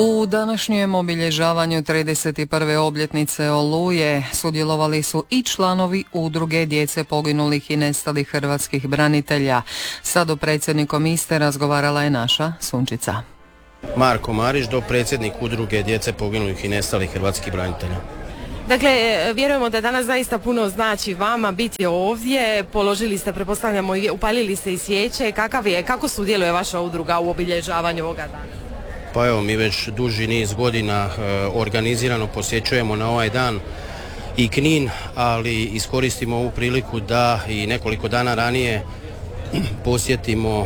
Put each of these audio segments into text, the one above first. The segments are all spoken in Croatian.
U današnjem obilježavanju 31. obljetnice Oluje sudjelovali su i članovi udruge djece poginulih i nestalih hrvatskih branitelja. Sa dopredsjednikom iste razgovarala je naša Sunčica. Marko Marić, dopredsjednik udruge djece poginulih i nestalih hrvatskih branitelja. Dakle, vjerujemo da danas zaista puno znači vama biti ovdje, položili ste, pretpostavljamo, upalili ste i svijeće. Kako sudjeluje vaša udruga u obilježavanju ovoga dana? Pa evo, mi već duži niz godina organizirano posjećujemo na ovaj dan i Knin, ali iskoristimo ovu priliku da i nekoliko dana ranije posjetimo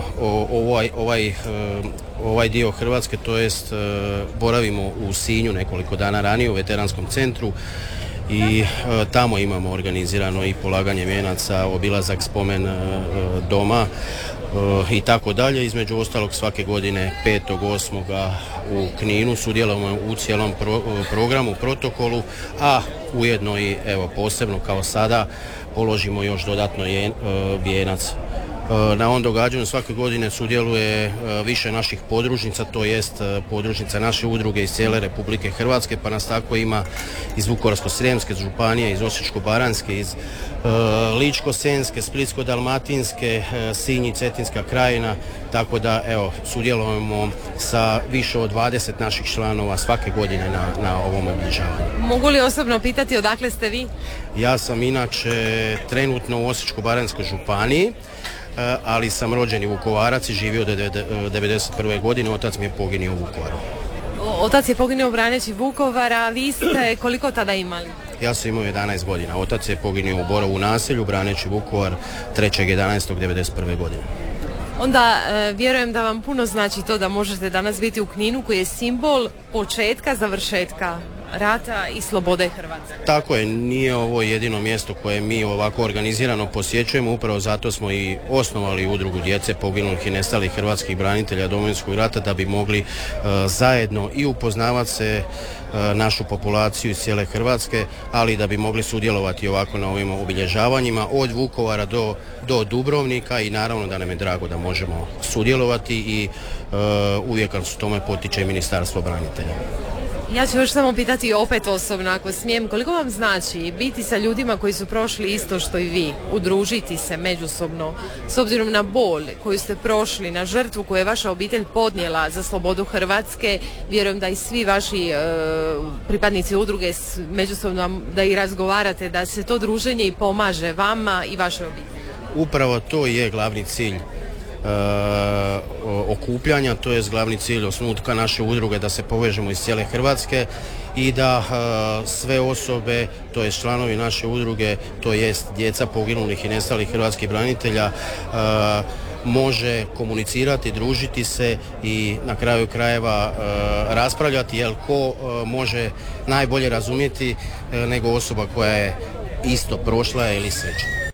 ovaj dio Hrvatske, to jest boravimo u Sinju nekoliko dana ranije u veteranskom centru i tamo imamo organizirano i polaganje vijenaca, obilazak spomen doma i tako dalje. Između ostalog svake godine 5.8. u Kninu sudjelujemo u cijelom programu, protokolu, a ujedno i evo posebno kao sada položimo još dodatno vijenac. Na ovom događanju svake godine sudjeluje više naših podružnica, to jest podružnica naše udruge iz cijele Republike Hrvatske, pa nas tako ima iz Vukovarsko-srijemske županije, iz Osječko-baranjske, iz Ličko-senjske, Splitsko-dalmatinske, Sinj i Cetinska krajina, tako da evo sudjelujemo sa više od 20 naših članova svake godine na ovom obilježavanju. Mogu li osobno pitati odakle ste vi? Ja sam inače trenutno u Osječko-baranjskoj županiji, ali sam rođeni Vukovarac i živio do 1991. godine, otac mi je poginuo u Vukovaru. Otac je poginuo braneći Vukovara, vi ste koliko tada imali? Ja sam imao 11 godina, otac je poginuo u Borovu naselju braneći Vukovar 3.11.1991. godine. Onda vjerujem da vam puno znači to da možete danas biti u Kninu koji je simbol početka, završetka rata i slobode Hrvatske. Tako je, nije ovo jedino mjesto koje mi ovako organizirano posjećujemo, upravo zato smo i osnovali udrugu djece poginulih i nestalih hrvatskih branitelja Domovinskog rata da bi mogli zajedno i upoznavati se našu populaciju iz cijele Hrvatske, ali da bi mogli sudjelovati ovako na ovim obilježavanjima od Vukovara do Dubrovnika i naravno da nam je drago da možemo sudjelovati i uvijek nas u tome potiče Ministarstvo branitelja. Ja ću još samo pitati opet osobno, ako smijem, koliko vam znači biti sa ljudima koji su prošli isto što i vi, udružiti se međusobno, s obzirom na bol koju ste prošli, na žrtvu koju je vaša obitelj podnijela za slobodu Hrvatske, vjerujem da i svi vaši pripadnici udruge međusobno da i razgovarate, da se to druženje i pomaže vama i vašoj obitelji. Upravo to je glavni cilj okupljanja, to je glavni cilj osnutka naše udruge, da se povežemo iz cijele Hrvatske i da sve osobe, to je članovi naše udruge, to jest djeca poginulih i nestalih hrvatskih branitelja, može komunicirati, družiti se i na kraju krajeva raspravljati, jer ko može najbolje razumjeti nego osoba koja je isto prošla ili srećna.